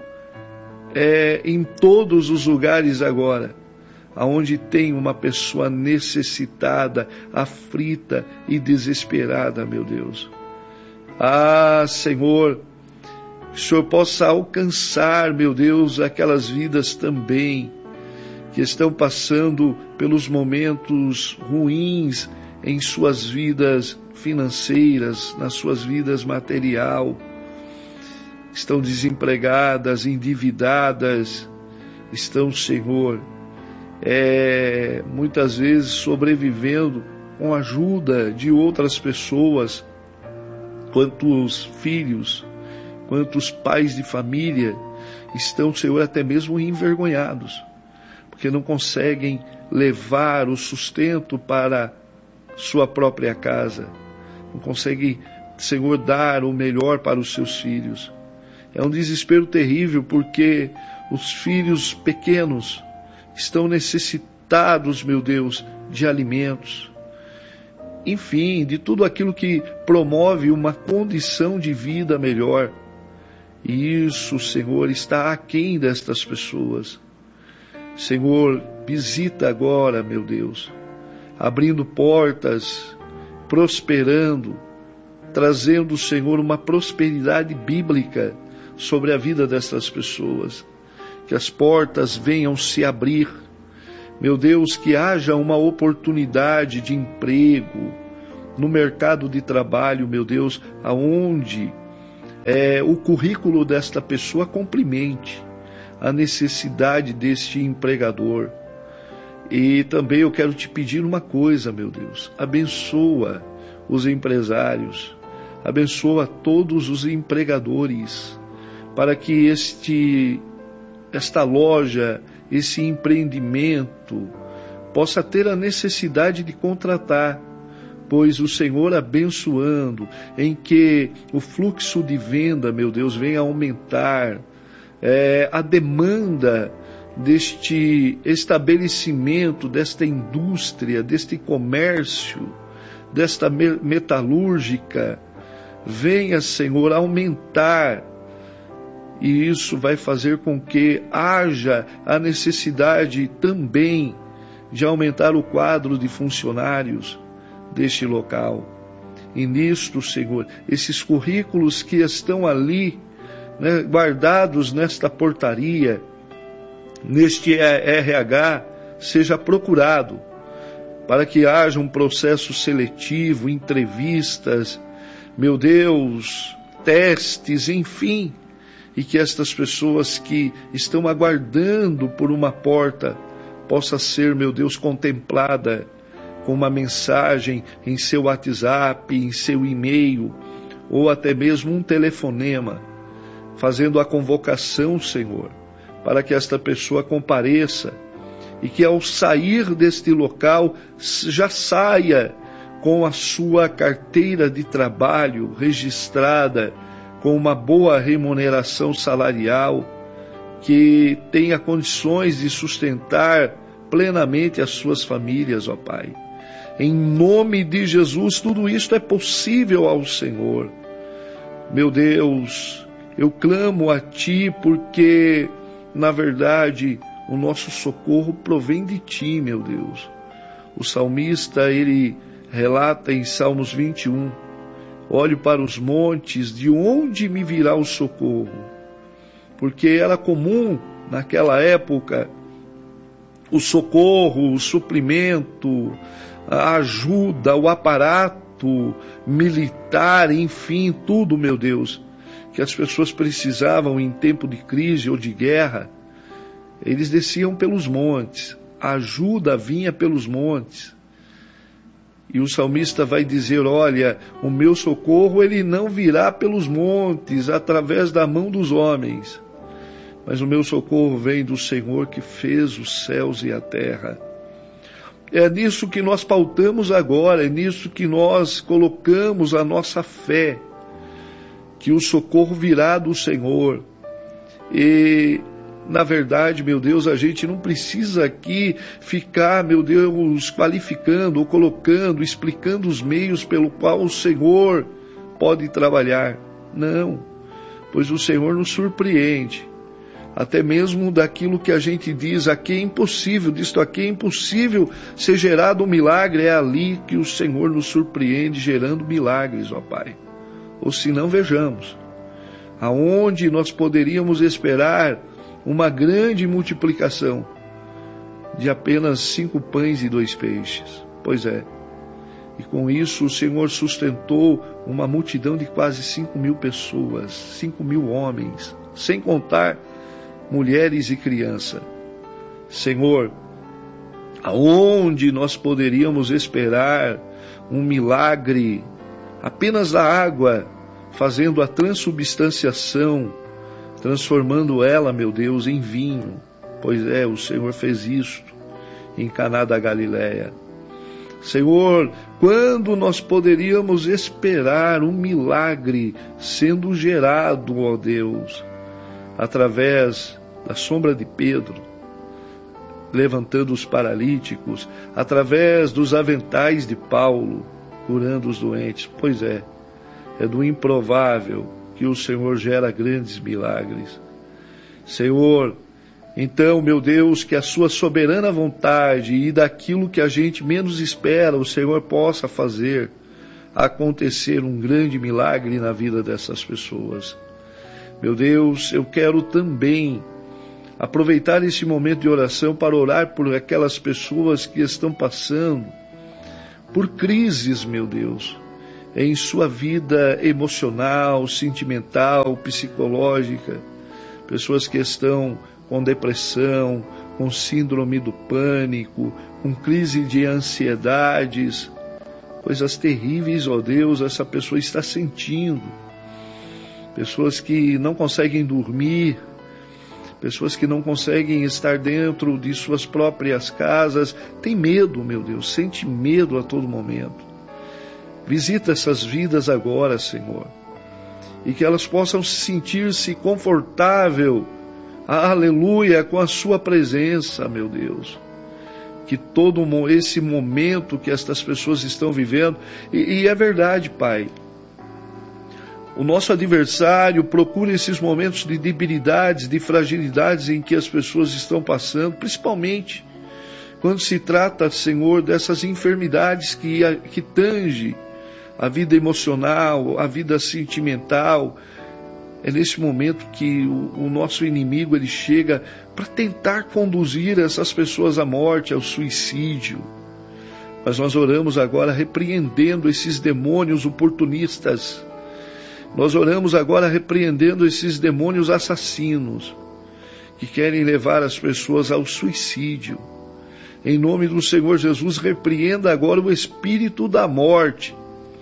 é, em todos os lugares agora, aonde tem uma pessoa necessitada, aflita e desesperada, meu Deus. Ah, Senhor, que o Senhor possa alcançar, meu Deus, aquelas vidas também que estão passando pelos momentos ruins em suas vidas financeiras, nas suas vidas material, estão desempregadas, endividadas, estão, Senhor, é, muitas vezes sobrevivendo com a ajuda de outras pessoas. Quantos filhos, quantos pais de família estão, Senhor, até mesmo envergonhados, porque não conseguem levar o sustento para sua própria casa, não conseguem, Senhor, dar o melhor para os seus filhos. É um desespero terrível, porque os filhos pequenos estão necessitados, meu Deus, de alimentos. Enfim, de tudo aquilo que promove uma condição de vida melhor. E isso, Senhor, está aquém destas pessoas. Senhor, visita agora, meu Deus, abrindo portas, prosperando, trazendo, Senhor, uma prosperidade bíblica sobre a vida dessas pessoas. Que as portas venham se abrir. Meu Deus, que haja uma oportunidade de emprego no mercado de trabalho, meu Deus, aonde é, o currículo desta pessoa complemente a necessidade deste empregador. E também eu quero te pedir uma coisa, meu Deus, abençoa os empresários, abençoa todos os empregadores, para que este, esta loja, esse empreendimento possa ter a necessidade de contratar, pois o Senhor abençoando, em que o fluxo de venda, meu Deus, venha aumentar, é, a demanda deste estabelecimento, desta indústria, deste comércio, desta metalúrgica, venha, Senhor, aumentar. E isso vai fazer com que haja a necessidade também de aumentar o quadro de funcionários deste local. E nisto, Senhor, esses currículos que estão ali, né, guardados nesta portaria, neste R H, seja procurado, para que haja um processo seletivo, entrevistas, meu Deus, testes, enfim, e que estas pessoas que estão aguardando por uma porta possa ser, meu Deus, contemplada com uma mensagem em seu WhatsApp, em seu e-mail, ou até mesmo um telefonema, fazendo a convocação, Senhor, para que esta pessoa compareça e que ao sair deste local já saia com a sua carteira de trabalho registrada, com uma boa remuneração salarial, que tenha condições de sustentar plenamente as suas famílias, ó Pai. Em nome de Jesus, tudo isto é possível ao Senhor. Meu Deus, eu clamo a Ti porque, na verdade, o nosso socorro provém de Ti, meu Deus. O salmista, ele relata em Salmos vinte e um, olho para os montes, de onde me virá o socorro? Porque era comum, naquela época, o socorro, o suprimento, a ajuda, o aparato militar, enfim, tudo, meu Deus, que as pessoas precisavam em tempo de crise ou de guerra, eles desciam pelos montes, a ajuda vinha pelos montes. E o salmista vai dizer, olha, o meu socorro ele não virá pelos montes, através da mão dos homens, mas o meu socorro vem do Senhor que fez os céus e a terra. É nisso que nós pautamos agora, é nisso que nós colocamos a nossa fé, que o socorro virá do Senhor. E, na verdade, meu Deus, a gente não precisa aqui ficar, meu Deus, qualificando ou colocando, explicando os meios pelo qual o Senhor pode trabalhar. Não, pois o Senhor nos surpreende. Até mesmo daquilo que a gente diz, aqui é impossível, disto aqui é impossível ser gerado um milagre, é ali que o Senhor nos surpreende gerando milagres, ó Pai. Ou se não, vejamos, aonde nós poderíamos esperar uma grande multiplicação de apenas cinco pães e dois peixes. Pois é, e com isso o Senhor sustentou uma multidão de quase cinco mil pessoas, cinco mil homens, sem contar mulheres e crianças. Senhor, aonde nós poderíamos esperar um milagre apenas da água, fazendo a transubstanciação, transformando ela, meu Deus, em vinho? Pois é, o Senhor fez isto em Caná da Galileia. Senhor, quando nós poderíamos esperar um milagre sendo gerado, ó Deus, através da sombra de Pedro, levantando os paralíticos, através dos aventais de Paulo, curando os doentes. Pois é, é do improvável que o Senhor gera grandes milagres. Senhor, então, meu Deus, que a sua soberana vontade e daquilo que a gente menos espera, o Senhor possa fazer acontecer um grande milagre na vida dessas pessoas. Meu Deus, eu quero também aproveitar esse momento de oração para orar por aquelas pessoas que estão passando por crises, meu Deus, em sua vida emocional, sentimental, psicológica, pessoas que estão com depressão, com síndrome do pânico, com crise de ansiedades, coisas terríveis, ó Deus, essa pessoa está sentindo. Pessoas que não conseguem dormir, pessoas que não conseguem estar dentro de suas próprias casas, tem medo, meu Deus, sente medo a todo momento. Visita essas vidas agora, Senhor, e que elas possam sentir-se confortável, aleluia, com a sua presença, meu Deus. Que todo esse momento que estas pessoas estão vivendo, e, e é verdade, Pai, o nosso adversário procura esses momentos de debilidades, de fragilidades em que as pessoas estão passando, principalmente quando se trata, Senhor, dessas enfermidades que, que tange a vida emocional, a vida sentimental. É nesse momento que o, o nosso inimigo ele chega para tentar conduzir essas pessoas à morte, ao suicídio. Mas nós oramos agora repreendendo esses demônios oportunistas. Nós oramos agora repreendendo esses demônios assassinos que querem levar as pessoas ao suicídio. Em nome do Senhor Jesus, repreenda agora o espírito da morte.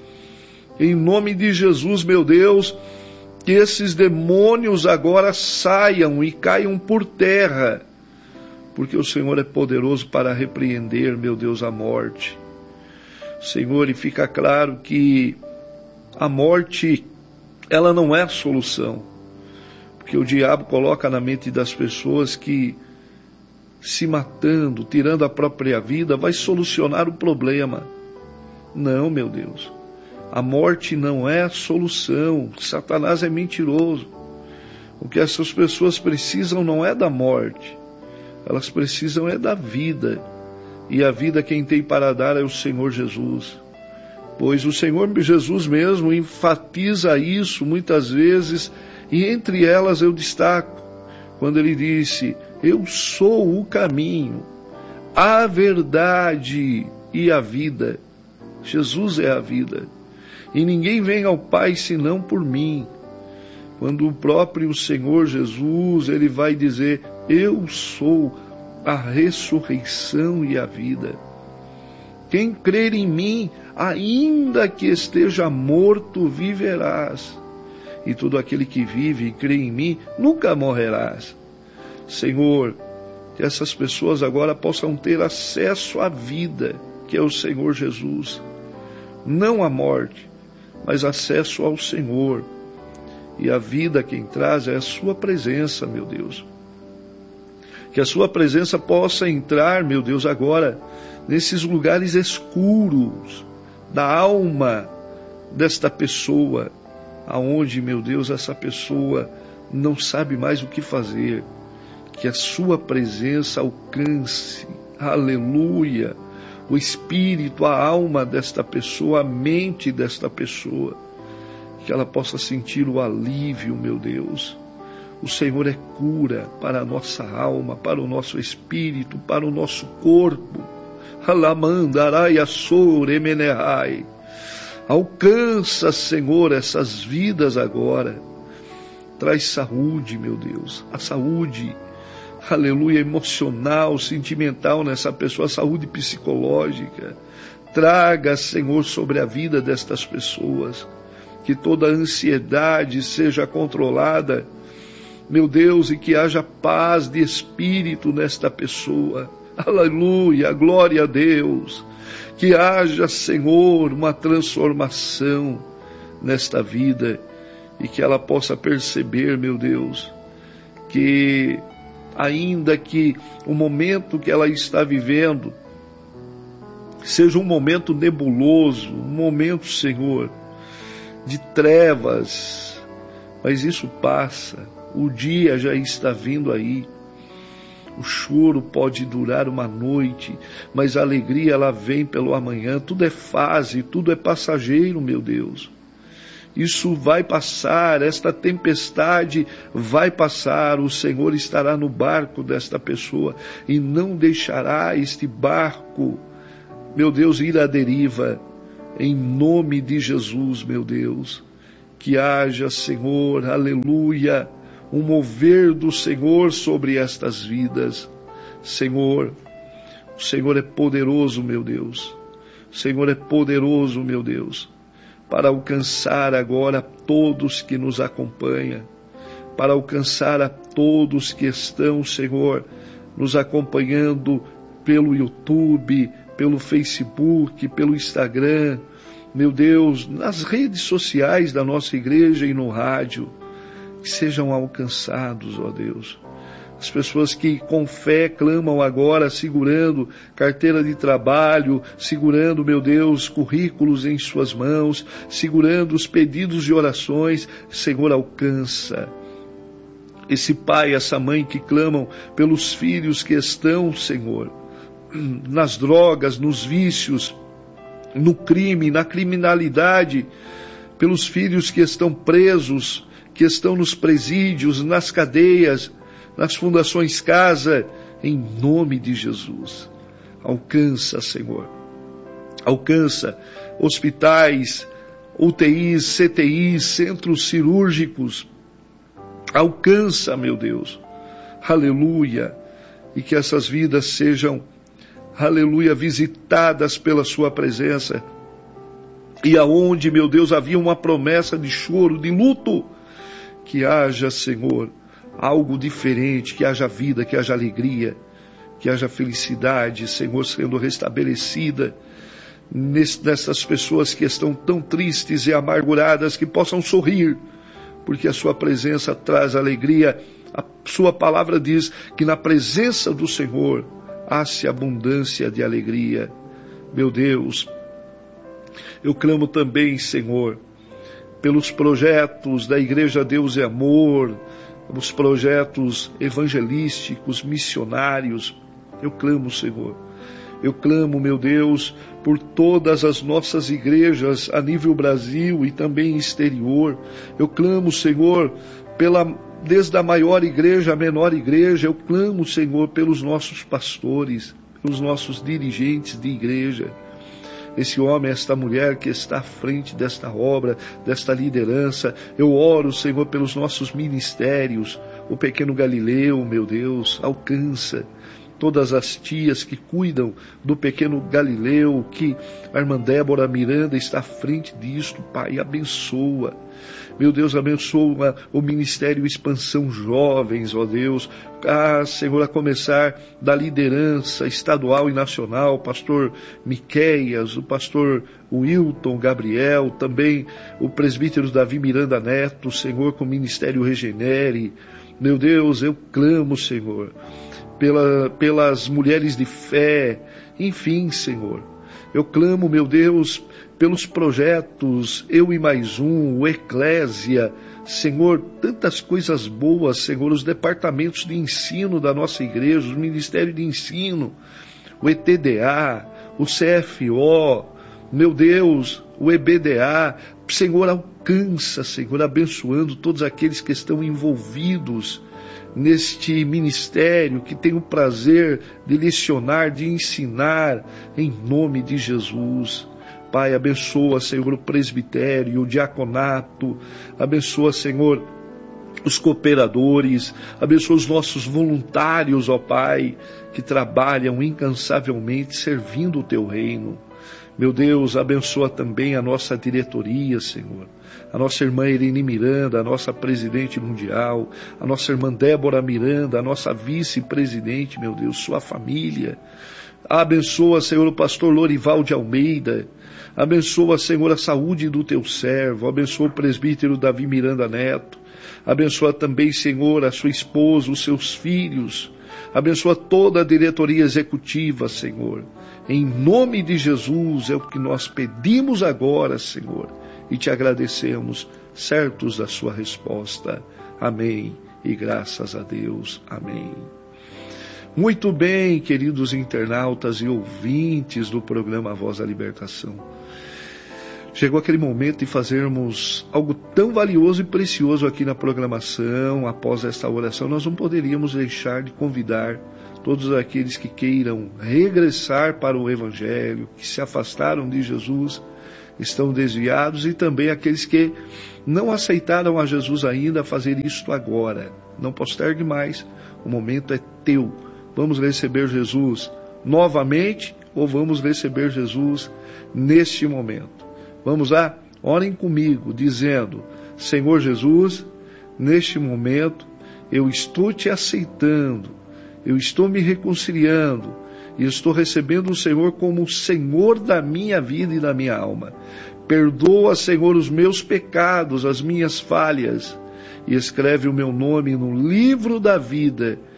Em nome de Jesus, meu Deus, que esses demônios agora saiam e caiam por terra, porque o Senhor é poderoso para repreender, meu Deus, a morte. Senhor, e fica claro que a morte, ela não é a solução, porque o diabo coloca na mente das pessoas que se matando, tirando a própria vida, vai solucionar o problema. Não, meu Deus. A morte não é a solução. Satanás é mentiroso. O que essas pessoas precisam não é da morte. Elas precisam é da vida. E a vida quem tem para dar é o Senhor Jesus. Pois o Senhor Jesus mesmo enfatiza isso muitas vezes. E entre elas eu destaco quando ele disse: eu sou o caminho, a verdade e a vida. Jesus é a vida. E ninguém vem ao Pai senão por mim. Quando o próprio Senhor Jesus, ele vai dizer: eu sou a ressurreição e a vida. Quem crer em mim, ainda que esteja morto, viverás. E todo aquele que vive e crê em mim, nunca morrerás. Senhor, que essas pessoas agora possam ter acesso à vida, que é o Senhor Jesus. Não à morte, mas acesso ao Senhor. E a vida quem traz é a sua presença, meu Deus. Que a sua presença possa entrar, meu Deus, agora, nesses lugares escuros da alma desta pessoa, aonde, meu Deus, essa pessoa não sabe mais o que fazer. Que a sua presença alcance, aleluia, o espírito, a alma desta pessoa, a mente desta pessoa, que ela possa sentir o alívio, meu Deus. O Senhor é cura para a nossa alma, para o nosso espírito, para o nosso corpo. Alcança, Senhor, essas vidas agora. Traz saúde, meu Deus, a saúde, aleluia, emocional, sentimental nessa pessoa, saúde psicológica. Traga, Senhor, sobre a vida destas pessoas, que toda ansiedade seja controlada, meu Deus, e que haja paz de espírito nesta pessoa. Aleluia, glória a Deus. Que haja, Senhor, uma transformação nesta vida e que ela possa perceber, meu Deus, que ainda que o momento que ela está vivendo seja um momento nebuloso, um momento, Senhor, de trevas, mas isso passa, o dia já está vindo aí. O choro pode durar uma noite, mas a alegria ela vem pelo amanhã. Tudo é fase, tudo é passageiro, meu Deus. Isso vai passar, esta tempestade vai passar, o Senhor estará no barco desta pessoa e não deixará este barco, meu Deus, ir à deriva. Em nome de Jesus, meu Deus, que haja, Senhor, aleluia, um mover do Senhor sobre estas vidas. Senhor, o Senhor é poderoso, meu Deus. O Senhor é poderoso, meu Deus, para alcançar agora todos que nos acompanham, para alcançar a todos que estão, Senhor, nos acompanhando pelo YouTube, pelo Facebook, pelo Instagram, meu Deus, nas redes sociais da nossa igreja e no rádio, que sejam alcançados, ó Deus. As pessoas que com fé clamam agora, segurando carteira de trabalho, segurando, meu Deus, currículos em suas mãos, segurando os pedidos de orações, Senhor, alcança. Esse pai, essa mãe que clamam pelos filhos que estão, Senhor, nas drogas, nos vícios, no crime, na criminalidade, pelos filhos que estão presos, que estão nos presídios, nas cadeias, nas fundações casa, em nome de Jesus. Alcança, Senhor. Alcança hospitais, U T Is, C T Is, centros cirúrgicos. Alcança, meu Deus. Aleluia. E que essas vidas sejam, aleluia, visitadas pela sua presença. E aonde, meu Deus, havia uma promessa de choro, de luto, que haja, Senhor, algo diferente, que haja vida, que haja alegria, que haja felicidade, Senhor, sendo restabelecida nessas pessoas que estão tão tristes e amarguradas, que possam sorrir, porque a sua presença traz alegria. A sua palavra diz que na presença do Senhor há-se abundância de alegria. Meu Deus, eu clamo também, Senhor, pelos projetos da Igreja Deus e Amor, os projetos evangelísticos, missionários. Eu clamo, Senhor. Eu clamo, meu Deus, por todas as nossas igrejas a nível Brasil e também exterior. Eu clamo, Senhor, pela, desde a maior igreja à menor igreja. Eu clamo, Senhor, pelos nossos pastores, pelos nossos dirigentes de igreja. Esse homem, esta mulher que está à frente desta obra, desta liderança. Eu oro, Senhor, pelos nossos ministérios. O pequeno Galileu, meu Deus, alcança todas as tias que cuidam do pequeno Galileu, que a irmã Débora Miranda está à frente disto, Pai, abençoa. Meu Deus, abençoa o Ministério Expansão Jovens, ó Deus. Ah, Senhor, a começar da liderança estadual e nacional, pastor Miqueias, o pastor Wilton Gabriel, também o presbítero Davi Miranda Neto, Senhor, com o Ministério Regenere. Meu Deus, eu clamo, Senhor, pela, pelas mulheres de fé, enfim, Senhor. Eu clamo, meu Deus, pelos projetos, Eu e Mais Um, o Eclésia, Senhor, tantas coisas boas, Senhor, os departamentos de ensino da nossa igreja, o Ministério de Ensino, o E T D A, o C F O, meu Deus, o E B D A, Senhor, alcança, Senhor, abençoando todos aqueles que estão envolvidos neste ministério, que tem o prazer de lecionar, de ensinar, em nome de Jesus. Pai, abençoa, Senhor, o presbitério, o diaconato, abençoa, Senhor, os cooperadores, abençoa os nossos voluntários, ó Pai, que trabalham incansavelmente servindo o Teu reino. Meu Deus, abençoa também a nossa diretoria, Senhor. A nossa irmã Irene Miranda, a nossa presidente mundial, a nossa irmã Débora Miranda, a nossa vice-presidente, meu Deus, sua família. Abençoa, Senhor, o pastor Lorival de Almeida. Abençoa, Senhor, a saúde do teu servo. Abençoa o presbítero Davi Miranda Neto. Abençoa também, Senhor, a sua esposa, os seus filhos. Abençoa toda a diretoria executiva, Senhor. Em nome de Jesus é o que nós pedimos agora, Senhor, e te agradecemos, certos da sua resposta. Amém. E graças a Deus. Amém. Muito bem, queridos internautas e ouvintes do programa Voz da Libertação. Chegou aquele momento de fazermos algo tão valioso e precioso aqui na programação. Após esta oração, nós não poderíamos deixar de convidar todos aqueles que queiram regressar para o Evangelho, que se afastaram de Jesus, estão desviados, e também aqueles que não aceitaram a Jesus ainda, a fazer isto agora. Não postergue mais, o momento é teu. Vamos receber Jesus novamente ou vamos receber Jesus neste momento? Vamos lá? Orem comigo, dizendo: Senhor Jesus, neste momento eu estou te aceitando, eu estou me reconciliando e estou recebendo o Senhor como o Senhor da minha vida e da minha alma. Perdoa, Senhor, os meus pecados, as minhas falhas, e escreve o meu nome no livro da vida